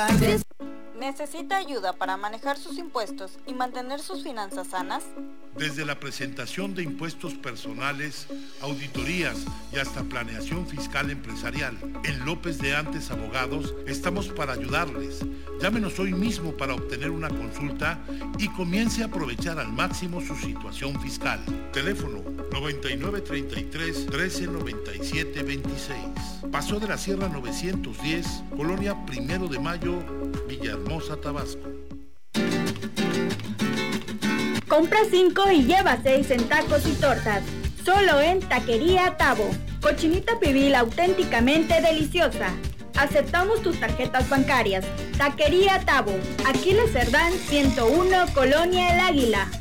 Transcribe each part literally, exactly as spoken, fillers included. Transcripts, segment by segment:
¿Necesita ayuda para manejar sus impuestos y mantener sus finanzas sanas? Desde la presentación de impuestos personales, auditorías y hasta planeación fiscal empresarial, en López de Antes Abogados estamos para ayudarles. Llámenos hoy mismo para obtener una consulta y comience a aprovechar al máximo su situación fiscal. Teléfono noventa y nueve treinta y tres, trece noventa y siete veintiséis. Paso de la Sierra novecientos diez, Colonia Primero de Mayo, Villahermosa, Tabasco. Compra cinco y lleva seis en tacos y tortas. Solo en Taquería Tabo. Cochinita pibil auténticamente deliciosa. Aceptamos tus tarjetas bancarias. Taquería Tabo. Aquiles Cerdán ciento uno, Colonia El Águila.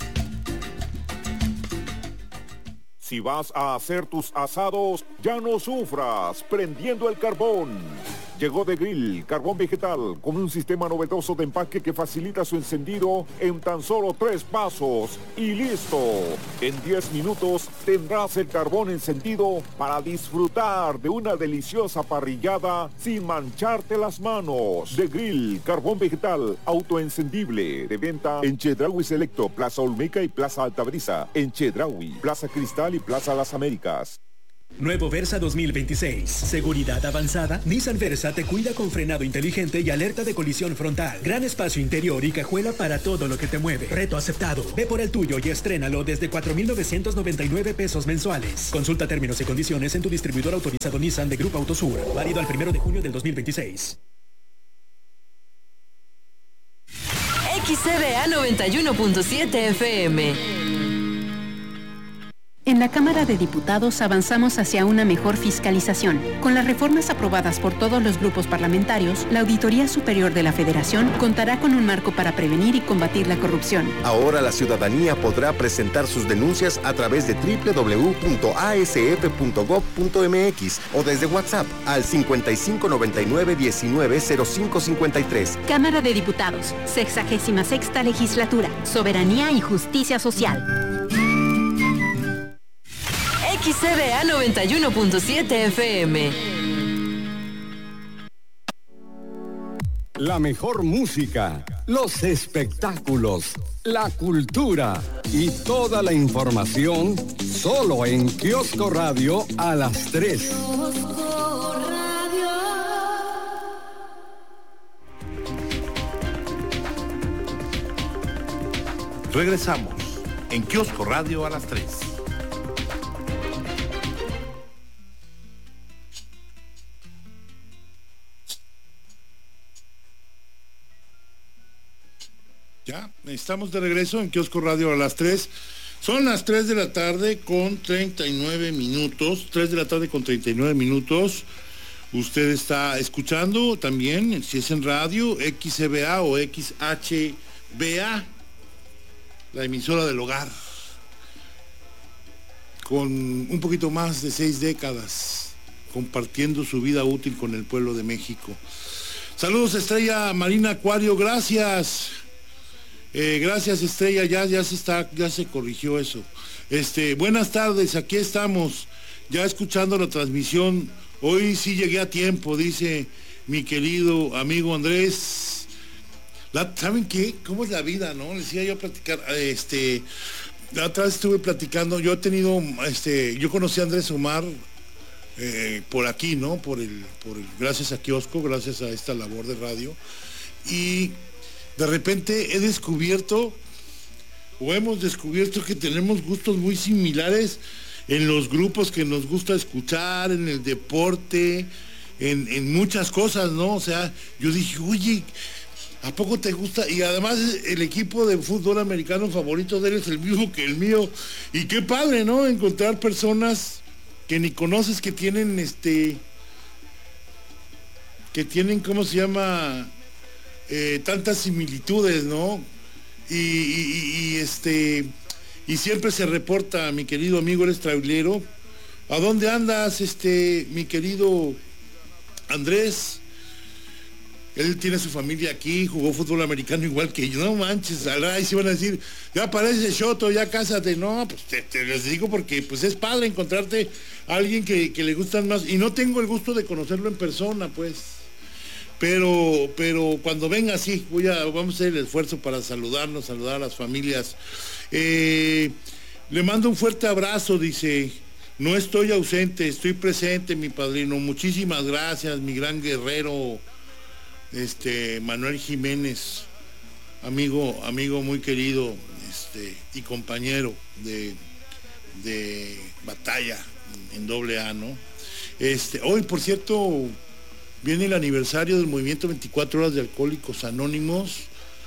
Si vas a hacer tus asados, ya no sufras prendiendo el carbón. Llegó de Grill, carbón vegetal, con un sistema novedoso de empaque que facilita su encendido en tan solo tres pasos. Y listo. En diez minutos tendrás el carbón encendido para disfrutar de una deliciosa parrillada sin mancharte las manos. De Grill, carbón vegetal, autoencendible. De venta en Chedraui Selecto, Plaza Olmeca y Plaza Altabrisa. En Chedraui, Plaza Cristal y Plaza Las Américas. Nuevo Versa dos mil veintiséis. Seguridad avanzada. Nissan Versa te cuida con frenado inteligente y alerta de colisión frontal. Gran espacio interior y cajuela para todo lo que te mueve. Reto aceptado. Ve por el tuyo y estrénalo desde cuatro mil novecientos noventa y nueve pesos mensuales. Consulta términos y condiciones en tu distribuidor autorizado Nissan de Grupo Autosur. Válido al primero de junio del dos mil veintiséis. X C B A noventa y uno punto siete F M. En la Cámara de Diputados avanzamos hacia una mejor fiscalización. Con las reformas aprobadas por todos los grupos parlamentarios, la Auditoría Superior de la Federación contará con un marco para prevenir y combatir la corrupción. Ahora la ciudadanía podrá presentar sus denuncias a través de doble u doble u doble u punto a s f punto gob punto m x o desde WhatsApp al cincuenta y cinco noventa y nueve diecinueve cero cinco cincuenta y tres. Cámara de Diputados, sexagésima sexta Legislatura, Soberanía y Justicia Social. X C B A noventa y uno punto siete F M. La mejor música, los espectáculos, la cultura y toda la información solo en Kiosco Radio a las tres. Kiosco Radio. Regresamos en Kiosco Radio a las tres. Ya, estamos de regreso en Kiosco Radio a las tres. Son las tres de la tarde con treinta y nueve minutos. tres de la tarde con treinta y nueve minutos. Usted está escuchando también, si es en radio, X C B A o X H B A, la emisora del hogar. Con un poquito más de seis décadas, compartiendo su vida útil con el pueblo de México. Saludos, Estrella Marina Acuario, gracias. Eh, gracias, Estrella, ya, ya se está, ya se corrigió eso. Este, buenas tardes, aquí estamos, ya escuchando la transmisión. Hoy sí llegué a tiempo, dice mi querido amigo Andrés. La, ¿Saben qué? ¿Cómo es la vida, no? Les decía yo a platicar, este, la otra vez estuve platicando, yo he tenido, este, yo conocí a Andrés Omar eh, por aquí, ¿no? Por el, por el, gracias a Kiosco, gracias a esta labor de radio. Y de repente he descubierto, o hemos descubierto que tenemos gustos muy similares en los grupos que nos gusta escuchar, en el deporte, en, en muchas cosas, ¿no? O sea, yo dije, oye, ¿a poco te gusta? Y además el equipo de fútbol americano favorito de él es el mismo que el mío. Y qué padre, ¿no? Encontrar personas que ni conoces, que tienen, este, que tienen, ¿cómo se llama? Eh, tantas similitudes, ¿no? Y, y, y este y siempre se reporta, mi querido amigo, eres trailero. ¿A dónde andas, este, mi querido Andrés? Él tiene su familia aquí, jugó fútbol americano igual que yo. No manches, ahí se van a decir, ya parece choto, ya cásate. No, pues te, te les digo porque pues es padre encontrarte a alguien que, que le gustan más. Y no tengo el gusto de conocerlo en persona, pues. pero, pero cuando venga sí, voy a, vamos a hacer el esfuerzo para saludarnos, saludar a las familias. Eh, le mando un fuerte abrazo, dice, no estoy ausente, estoy presente, mi padrino, muchísimas gracias, mi gran guerrero, este, Manuel Jiménez, amigo, amigo muy querido, este, y compañero de, de batalla en doble A, ¿no? Este, hoy, por cierto, viene el aniversario del movimiento veinticuatro horas de Alcohólicos Anónimos,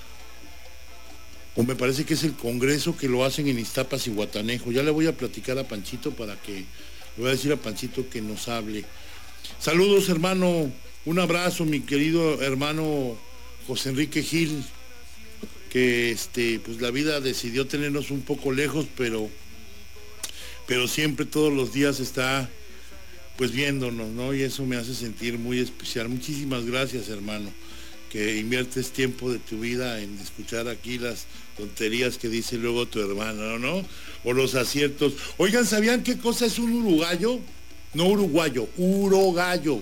o me parece que es el congreso que lo hacen en Iztapas y Guatanejo. Ya le voy a platicar a Panchito para que, le voy a decir a Panchito que nos hable. Saludos, hermano, un abrazo, mi querido hermano José Enrique Gil, que este, pues la vida decidió tenernos un poco lejos, pero, pero siempre todos los días está pues viéndonos, ¿no? Y eso me hace sentir muy especial. Muchísimas gracias, hermano, que inviertes tiempo de tu vida en escuchar aquí las tonterías que dice luego tu hermano, ¿no? O los aciertos. Oigan, ¿sabían qué cosa es un uruguayo? No uruguayo, urogallo.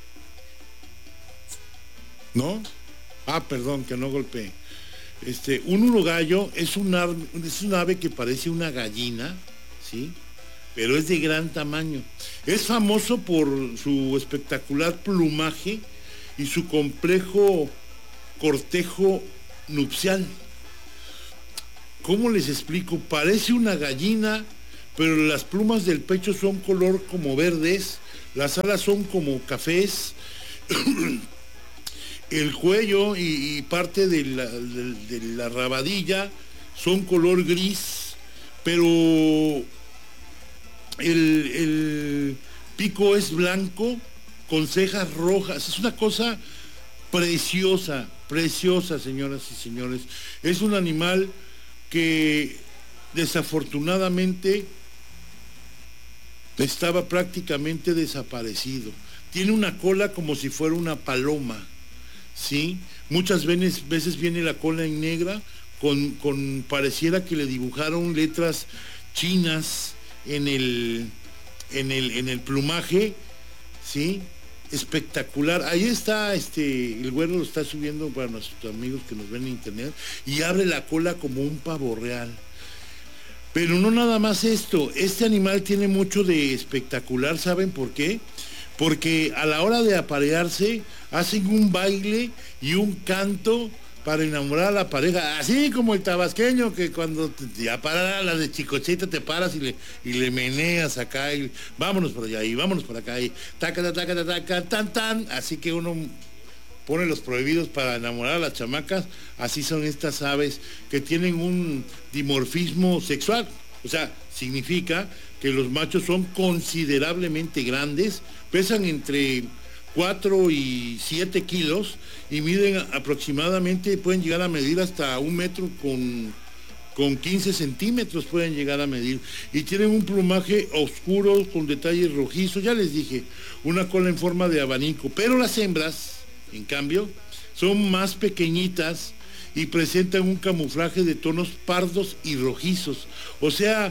¿No? Ah, perdón, que no golpeé. Este, un urogallo es un ave, es un ave que parece una gallina, ¿sí? Pero es de gran tamaño. Es famoso por su espectacular plumaje y su complejo cortejo nupcial. ¿Cómo les explico? Parece una gallina, pero las plumas del pecho son color como verdes, las alas son como cafés, el cuello y, y parte de la, de, de la rabadilla son color gris, pero el, el pico es blanco con cejas rojas. Es una cosa preciosa, preciosa, señoras y señores. Es un animal que desafortunadamente estaba prácticamente desaparecido. Tiene una cola como si fuera una paloma, ¿sí? Muchas veces, veces viene la cola en negra, con, con pareciera que le dibujaron letras chinas en el, en el, en el plumaje, ¿sí? Espectacular. Ahí está, este, el güero lo está subiendo para nuestros amigos que nos ven en internet, y abre la cola como un pavo real. Pero no nada más esto, este animal tiene mucho de espectacular. ¿Saben por qué? Porque a la hora de aparearse hacen un baile y un canto para enamorar a la pareja, así como el tabasqueño, que cuando te, ya para la de Chicochita te paras y le, y le meneas acá y vámonos por allá y vámonos por acá y taca, taca, taca, taca, tan, tan. Así que uno pone los prohibidos para enamorar a las chamacas. Así son estas aves que tienen un dimorfismo sexual. O sea, significa que los machos son considerablemente grandes, pesan entre cuatro y siete kilos y miden aproximadamente, pueden llegar a medir hasta un metro con, con quince centímetros, pueden llegar a medir, y tienen un plumaje oscuro con detalles rojizos. Ya les dije, una cola en forma de abanico, pero las hembras, en cambio, son más pequeñitas y presentan un camuflaje de tonos pardos y rojizos. O sea,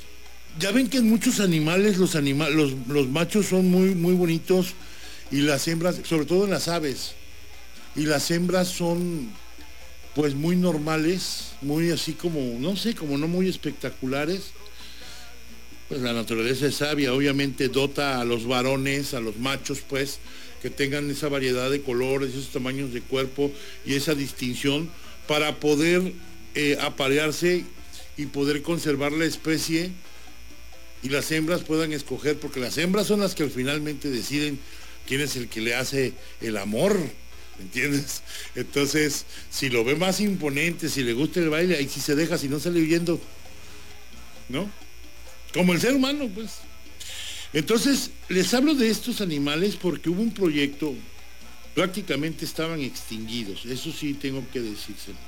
ya ven que en muchos animales los, anima los, los machos son muy, muy bonitos, y las hembras, sobre todo en las aves, y las hembras son pues muy normales, muy así como, no sé, como no muy espectaculares. Pues la naturaleza es sabia, obviamente dota a los varones, a los machos, pues, que tengan esa variedad de colores, esos tamaños de cuerpo y esa distinción para poder eh, aparearse y poder conservar la especie, y las hembras puedan escoger, porque las hembras son las que finalmente deciden quién es el que le hace el amor, ¿me entiendes? Entonces, si lo ve más imponente, si le gusta el baile, ahí sí se deja, si no sale huyendo, ¿no? Como el ser humano, pues. Entonces, les hablo de estos animales porque hubo un proyecto, prácticamente estaban extinguidos, eso sí tengo que decírselos.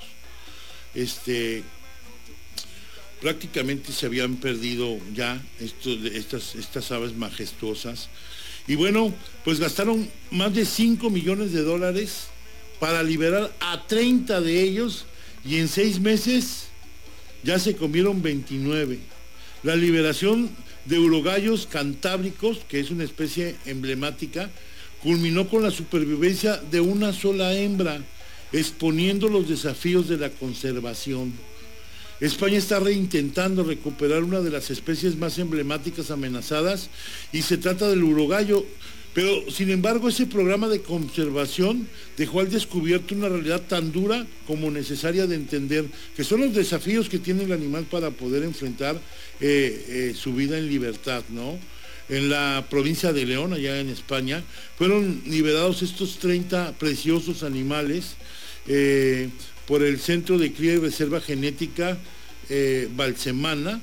Este, prácticamente se habían perdido ya estos, estas, estas aves majestuosas. Y bueno, pues gastaron más de cinco millones de dólares para liberar a treinta de ellos, y en seis meses ya se comieron veintinueve. La liberación de urogallos cantábricos, que es una especie emblemática, culminó con la supervivencia de una sola hembra, exponiendo los desafíos de la conservación. España está reintentando recuperar una de las especies más emblemáticas amenazadas y se trata del urogallo, pero sin embargo ese programa de conservación dejó al descubierto una realidad tan dura como necesaria de entender, que son los desafíos que tiene el animal para poder enfrentar eh, eh, su vida en libertad, ¿no? En la provincia de León, allá en España, fueron liberados estos treinta preciosos animales eh, por el Centro de Cría y Reserva Genética eh, Balsemana,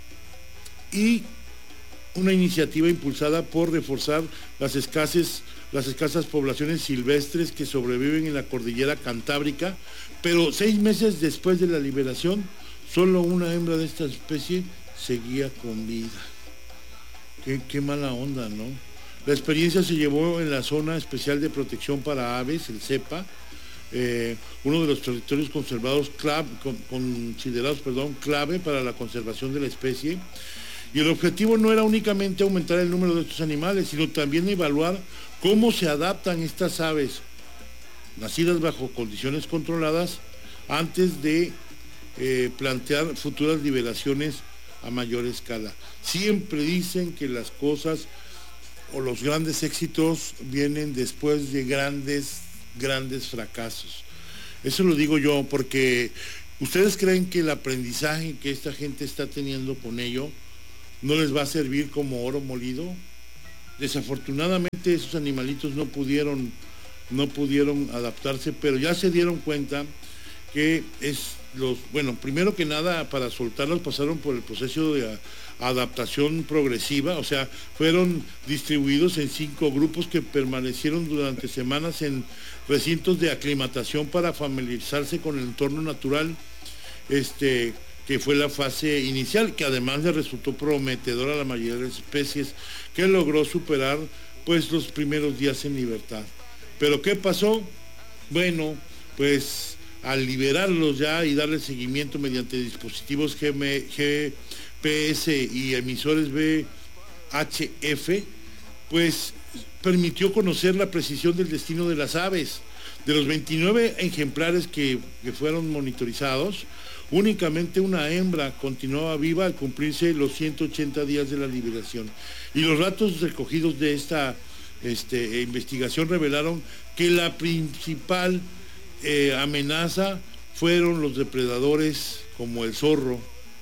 y una iniciativa impulsada por reforzar las escasas, las escasas poblaciones silvestres que sobreviven en la cordillera Cantábrica, pero seis meses después de la liberación, solo una hembra de esta especie seguía con vida. Qué, qué mala onda, ¿no? La experiencia se llevó en la Zona Especial de Protección para Aves, el CEPA, eh, uno de los territorios conservados clave, con, considerados perdón, clave para la conservación de la especie. Y el objetivo no era únicamente aumentar el número de estos animales, sino también evaluar cómo se adaptan estas aves, nacidas bajo condiciones controladas, antes de eh, plantear futuras liberaciones a mayor escala. Siempre dicen que las cosas o los grandes éxitos vienen después de grandes, grandes fracasos. Eso lo digo yo porque ¿ustedes creen que el aprendizaje que esta gente está teniendo con ello no les va a servir como oro molido? Desafortunadamente esos animalitos no pudieron, no pudieron adaptarse, pero ya se dieron cuenta que es los, bueno, primero que nada, para soltarlos pasaron por el proceso de a, adaptación progresiva, o sea, fueron distribuidos en cinco grupos que permanecieron durante semanas en recintos de aclimatación para familiarizarse con el entorno natural, este, que fue la fase inicial, que además le resultó prometedora a la mayoría de las especies, que logró superar pues los primeros días en libertad. Pero ¿qué pasó? Bueno, pues al liberarlos ya y darle seguimiento mediante dispositivos G P S y emisores V H F, pues permitió conocer la precisión del destino de las aves. De los veintinueve ejemplares que, que fueron monitorizados, únicamente una hembra continuaba viva al cumplirse los ciento ochenta días de la liberación. Y los datos recogidos de esta este, investigación revelaron que la principal eh, amenaza fueron los depredadores como el zorro,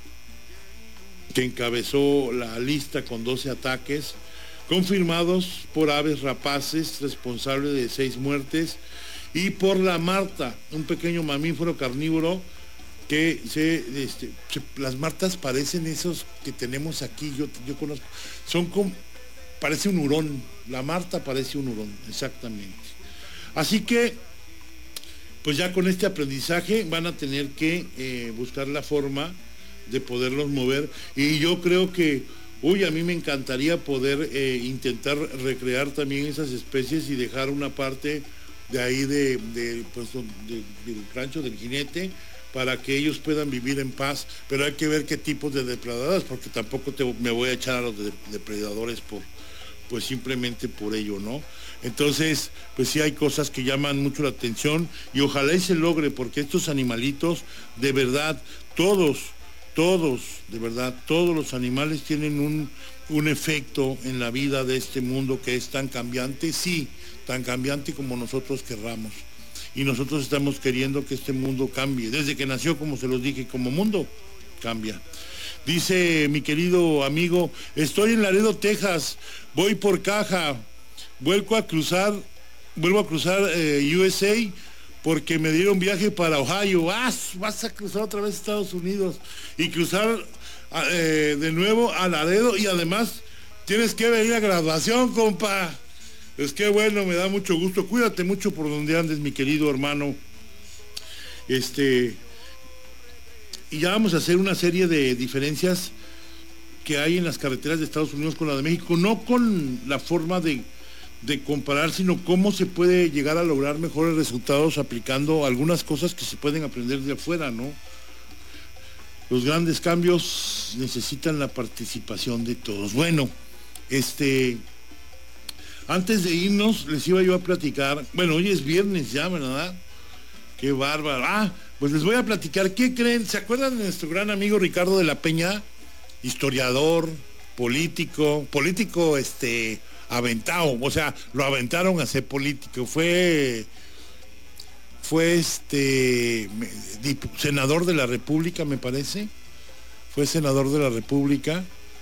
que encabezó la lista con doce ataques, confirmados por aves rapaces, responsable de seis muertes, y por la marta, un pequeño mamífero carnívoro que se, este, se, las martas parecen esos que tenemos aquí, yo, yo conozco, son como, parece un hurón, la marta parece un hurón, exactamente. Así que, pues ya con este aprendizaje van a tener que eh, buscar la forma de poderlos mover, y yo creo que, uy, a mí me encantaría poder eh, intentar recrear también esas especies y dejar una parte de ahí de, de, pues, de, del rancho del jinete, para que ellos puedan vivir en paz, pero hay que ver qué tipos de depredadores, porque tampoco te, me voy a echar a los de, depredadores por, pues simplemente por ello, ¿no? Entonces, pues sí hay cosas que llaman mucho la atención, y ojalá y se logre, porque estos animalitos, de verdad, todos, todos, de verdad, todos los animales tienen un, un efecto en la vida de este mundo que es tan cambiante, sí, tan cambiante como nosotros querramos. Y nosotros estamos queriendo que este mundo cambie. Desde que nació, como se los dije, como mundo, cambia. Dice mi querido amigo, estoy en Laredo, Texas, voy por caja, vuelvo a cruzar, vuelvo a cruzar eh, U S A porque me dieron viaje para Ohio. Ah, vas a cruzar otra vez Estados Unidos y cruzar eh, de nuevo a Laredo, y además tienes que venir a graduación, compa. Es que bueno, me da mucho gusto. Cuídate mucho por donde andes, mi querido hermano. Este, y ya vamos a hacer una serie de diferencias que hay en las carreteras de Estados Unidos con la de México, no con la forma de, de comparar, sino cómo se puede llegar a lograr mejores resultados aplicando algunas cosas que se pueden aprender de afuera, ¿no? Los grandes cambios necesitan la participación de todos. Bueno, este... Antes de irnos, les iba yo a platicar, bueno, hoy es viernes ya, ¿verdad? Qué bárbaro. Ah, pues les voy a platicar, ¿qué creen? ¿Se acuerdan de nuestro gran amigo Ricardo de la Peña? Historiador, político, político, este, aventado, o sea, lo aventaron a ser político, fue, fue este, senador de la República, me parece, fue senador de la República,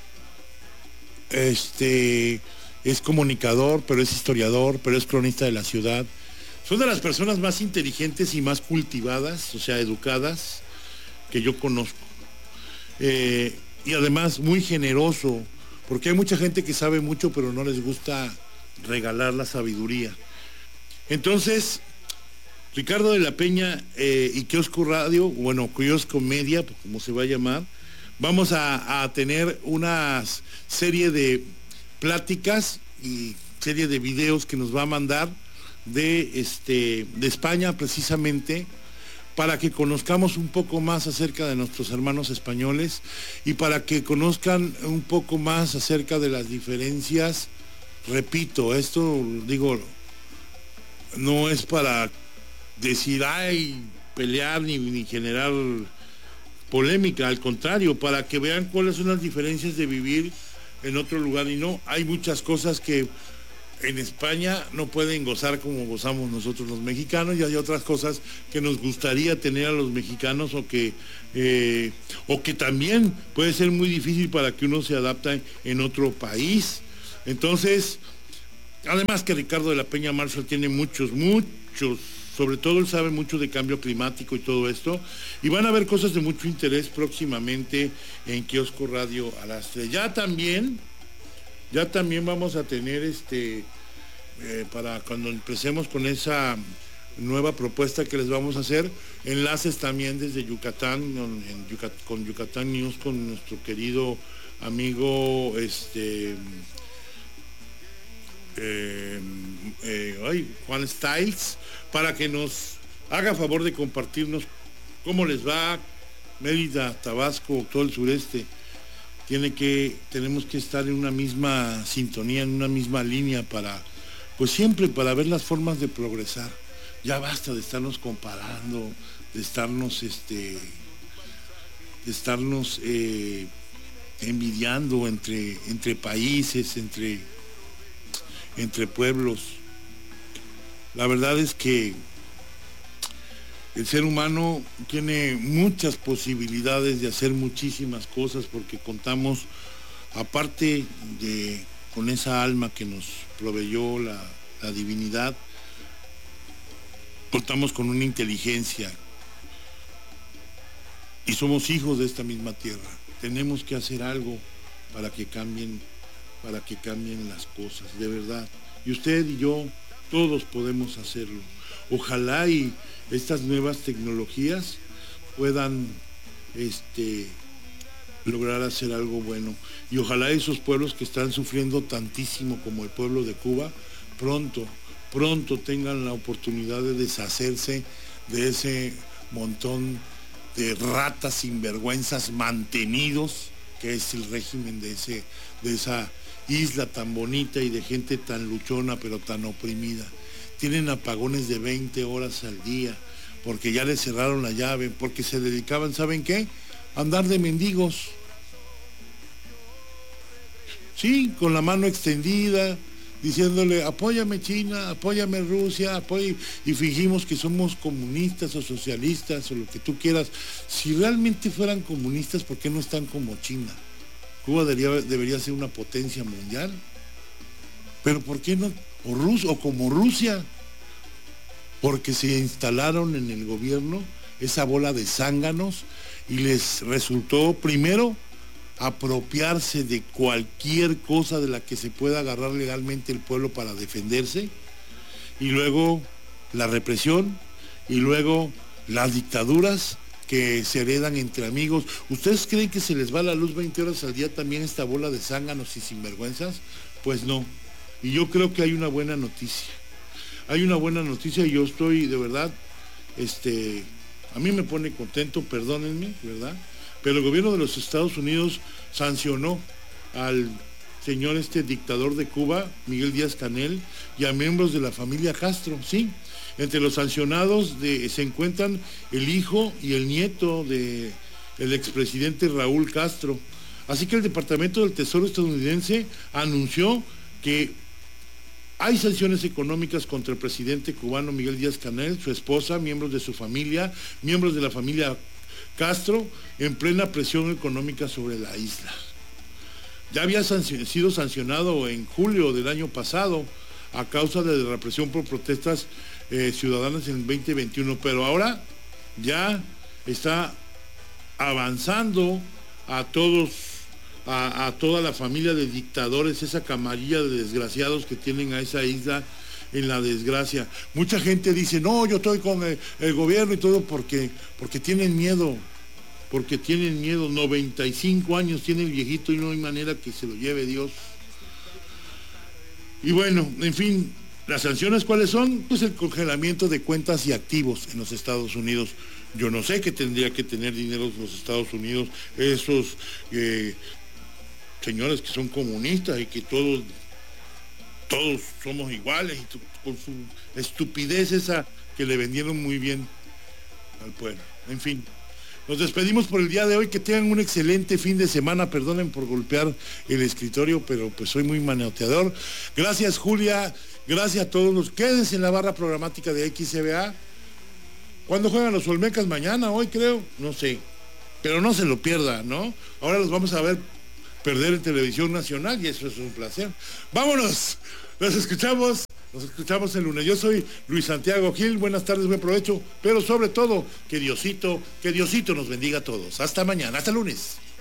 este... es comunicador, pero es historiador, pero es cronista de la ciudad. Son de las personas más inteligentes y más cultivadas, o sea, educadas, que yo conozco. Eh, y además muy generoso, porque hay mucha gente que sabe mucho, pero no les gusta regalar la sabiduría. Entonces, Ricardo de la Peña eh, y Kiosco Radio, bueno, Kiosco Media, como se va a llamar, vamos a, a tener una serie de pláticas y serie de videos que nos va a mandar de, este, de España precisamente, para que conozcamos un poco más acerca de nuestros hermanos españoles y para que conozcan un poco más acerca de las diferencias. Repito, esto digo, no es para decir, ay, pelear ni, ni generar polémica, al contrario, para que vean cuáles son las diferencias de vivir en otro lugar. Y no, hay muchas cosas que en España no pueden gozar como gozamos nosotros los mexicanos, y hay otras cosas que nos gustaría tener a los mexicanos, o que eh, o que también puede ser muy difícil para que uno se adapte en otro país. Entonces, además que Ricardo de la Peña Marshall tiene muchos, muchos, sobre todo él sabe mucho de cambio climático y todo esto, y van a haber cosas de mucho interés próximamente en Kiosco Radio a las tres. Ya también, ya también vamos a tener este, eh, para cuando empecemos con esa nueva propuesta que les vamos a hacer, enlaces también desde Yucatán, en Yucat, con Yucatán News, con nuestro querido amigo, este... Eh, eh, ay, Juan Styles, para que nos haga favor de compartirnos cómo les va. Mérida, Tabasco, todo el sureste, tiene que, tenemos que estar en una misma sintonía, en una misma línea, para, pues siempre para ver las formas de progresar. Ya basta de estarnos comparando, de estarnos este, de estarnos eh, envidiando entre, entre países, entre entre pueblos. La verdad es que el ser humano tiene muchas posibilidades de hacer muchísimas cosas, porque contamos, aparte de con esa alma que nos proveyó la, la divinidad, contamos con una inteligencia y somos hijos de esta misma tierra. Tenemos que hacer algo para que cambien para que cambien las cosas, de verdad. Y usted y yo, todos podemos hacerlo. Ojalá y estas nuevas tecnologías puedan este, lograr hacer algo bueno. Y ojalá esos pueblos que están sufriendo tantísimo como el pueblo de Cuba, pronto, pronto tengan la oportunidad de deshacerse de ese montón de ratas sinvergüenzas mantenidos que es el régimen de, ese, de esa isla tan bonita y de gente tan luchona pero tan oprimida. Tienen apagones de veinte horas al día porque ya les cerraron la llave, porque se dedicaban, ¿saben qué? A andar de mendigos. Sí, con la mano extendida, diciéndole, apóyame China, apóyame Rusia, apóyame, y fingimos que somos comunistas o socialistas o lo que tú quieras. Si realmente fueran comunistas, ¿por qué no están como China? Cuba debería, debería ser una potencia mundial. Pero ¿por qué no? O, Rus, o como Rusia, porque se instalaron en el gobierno esa bola de zánganos y les resultó primero apropiarse de cualquier cosa de la que se pueda agarrar legalmente el pueblo para defenderse, y luego la represión, y luego las dictaduras que se heredan entre amigos. ¿Ustedes creen que se les va la luz veinte horas al día también esta bola de zánganos y sinvergüenzas? Pues no. Y yo creo que hay una buena noticia. Hay una buena noticia y yo estoy de verdad, este, a mí me pone contento, perdónenme, ¿verdad? Pero el gobierno de los Estados Unidos sancionó al señor este dictador de Cuba, Miguel Díaz-Canel, y a miembros de la familia Castro, sí. Entre los sancionados de, se encuentran el hijo y el nieto del expresidente Raúl Castro. Así que el Departamento del Tesoro estadounidense anunció que hay sanciones económicas contra el presidente cubano Miguel Díaz-Canel, su esposa, miembros de su familia, miembros de la familia Castro, en plena presión económica sobre la isla. Ya había sanc- sido sancionado en julio del año pasado a causa de la represión por protestas eh, ciudadanas en el veinte veintiuno, pero ahora ya está avanzando a todos, a, a toda la familia de dictadores, esa camarilla de desgraciados que tienen a esa isla en la desgracia. Mucha gente dice, no, yo estoy con el, el gobierno y todo porque, porque tienen miedo, porque tienen miedo. noventa y cinco años tiene el viejito y no hay manera que se lo lleve Dios. Y bueno, en fin, ¿las sanciones cuáles son? Pues el congelamiento de cuentas y activos en los Estados Unidos. Yo no sé qué tendría que tener dinero los Estados Unidos, esos eh, señores que son comunistas y que todos, todos somos iguales, y con su estupidez esa que le vendieron muy bien al pueblo. En fin. Nos despedimos por el día de hoy, que tengan un excelente fin de semana, perdonen por golpear el escritorio, pero pues soy muy manoteador. Gracias Julia, gracias a todos, los quédense en la barra programática de X C B A. ¿Cuándo juegan los Olmecas? Mañana, hoy creo, no sé, pero no se lo pierda, ¿no? Ahora los vamos a ver perder en televisión nacional y eso es un placer. ¡Vámonos! Nos escuchamos. Nos escuchamos el lunes. Yo soy Luis Santiago Gil. Buenas tardes, buen provecho. Pero sobre todo, que Diosito, que Diosito nos bendiga a todos. Hasta mañana, hasta el lunes.